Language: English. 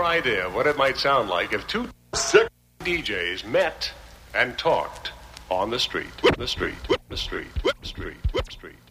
more idea of what it might sound like if two sick DJs met and talked on the street, the street, the street, the street, the street.